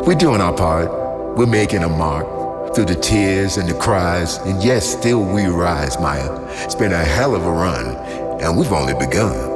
We're doing our part. We're making a mark through the tears and the cries, and yes, still we rise, Maya. It's been a hell of a run, and we've only begun.